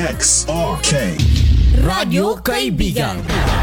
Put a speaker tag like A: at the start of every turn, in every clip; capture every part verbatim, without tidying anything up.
A: X R K
B: Radyo Kaibigan.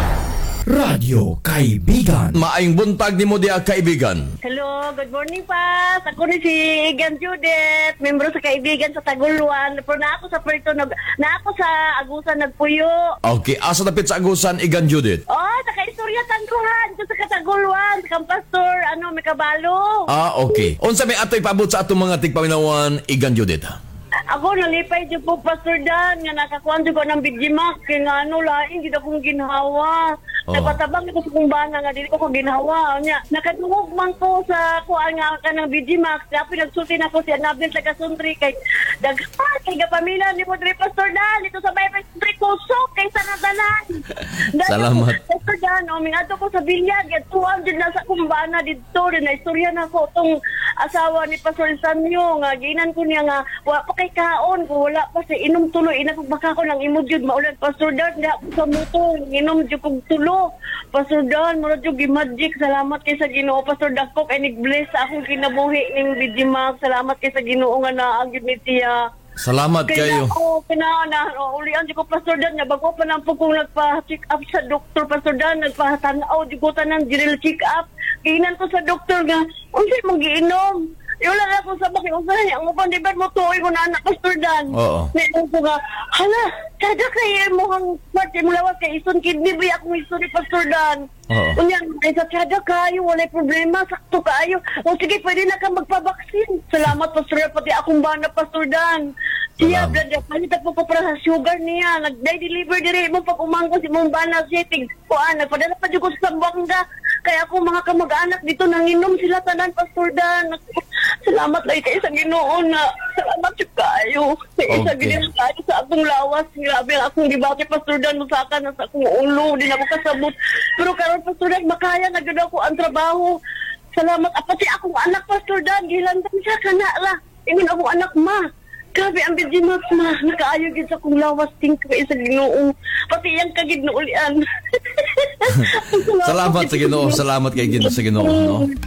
B: Radyo Kaibigan.
C: Maayong buntag ni mo diya, kaibigan.
D: Hello, good morning pa. Ako ni si Igan Judith, membro sa Kaibigan sa Taguluan. Pero na ako sa Puerto, nag, na ako sa Agusan nagpuyo.
C: Okay, asa tapit sa Agusan, Igan Judith?
D: Oh, sa kaistorya tangkuhan, sa Kataguluan, sa Kampastor, ano, may kabalo.
C: Ah, okay. Unsa may atoy paabot sa atong mga tigpaminawan, Igan Judith?
D: Ako nalipay dyan po, Pastor Dan, nga nakakuhan dyan ko ng Bigimax, kaya nga ano, laing, hindi akong ginhawa.
C: Oh.
D: Nagpatabang ito sa kong bana nga, hindi ko kong ginhawa. Nya, nakatungog man ko sa kuhaan nga ka ng Bigimax, kaya pinagsulti na ko si Anabel sa Kasuntri, kay daghan, kay kapamilya ni mo, Dre Pastor Dan, ito sa Baybay Sundri, kusok, kay sanadalan.
C: Salamat.
D: Pastor Dan, o, mingato ko sa bilyag, at tuwang dyan nasa kong bana dito, rin na istorya na ko, itong asawa ni Pastor Sanyo, nga, ginan ko niya nga, wala pa kay kaon, kung wala pa sa inom tuloy, inapagbaka ko ng imo jud maulan, Pastor Dan, nga sa motor, inom jud kong tulo. Pastor Dan, mura jud gi-magic, salamat kay sa Ginoo, Pastor Dako, kay nag-bless sa akong kinabuhi ning Bigimax, salamat kay sa Ginoo nga naagid ni tiya.
C: Salamat kayo.
D: Ako, pinana, oh, ulian di ko, Pastor Dan, nga bago pa lang po kung nagpa-check up sa doktor, Pastor Dan, nagpa-tanaw, di ko tanang general check up. Kinan ko sa doktor nga, unsay mong giinom? Yung lang ako sa bakit, unsay niya, ang upang diba mo tuoy ko na anak, Pastor Dan.
C: Oo.
D: Ngayon ko nga, hala, kada kayo mo hang parte mo lawas kay ison kidney ba akong ison ni Pastor Dan.
C: Oo.
D: Unyan, ay sa kada kayo, walay problema, sakto kayo. O sige, pwede na kang magpabaksin. Salamat, Pastor Dan, pati akong bana, Pastor Dan. Siya,
C: Salamat.
D: brother, palitan po ko para sa sugar niya. Nag-day deliver dire mo pag umangko si mong bana setting. Kuan, nagpadala pa dyan ko sa Sambuanga. Kaya ako mga kamag-anak dito nanginom sila tanan, Pastor Dan. Salamat lang kayo sa Ginoo na. Salamat siya kayo. Kaya sa
C: Okay.
D: Ginoo kayo sa akong lawas. Grabe ang akong dibati, Pastor Dan. Nusakan na sa akong ulo. Di na ako kasabot. Pero karon, Pastor Dan, makaya na gano'n ako ang trabaho. Salamat. Ah, pati akong anak, Pastor Dan. Gilantan siya, kana la. Ingin akong anak, ma. Grabe ang Bigimax, ma. Nakaayo gid sa akong lawas. Tingko kayo sa Ginoo. Pati yan kagid na ulian.
C: Salamat sa Ginoo, salamat kay Ginoo sa Ginoo, no?